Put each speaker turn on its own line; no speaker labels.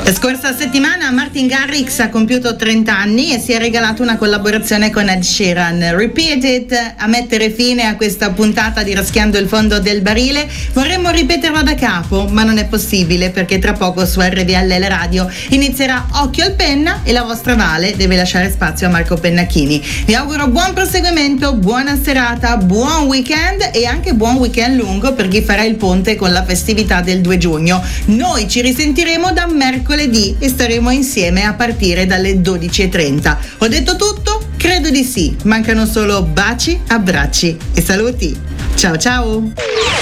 La scorsa settimana Martin Garrix ha compiuto 30 anni e si è regalato una collaborazione con Ed Sheeran. Repeat It a mettere fine a questa puntata di Raschiando il fondo del barile. Vorremmo ripeterla da capo, ma non è possibile perché tra poco su RDL La Radio inizierà Occhio al Penna e la vostra Vale deve lasciare spazio a Marco Pennacchini. Vi auguro buon proseguimento, buona serata, buon weekend e anche buon weekend lungo per chi farà il ponte con la festività del 2 giugno. Noi ci risentiremo da mercoledì e staremo insieme a partire dalle 12:30. Ho detto tutto? Credo di sì. Mancano solo baci, abbracci e saluti. Ciao ciao!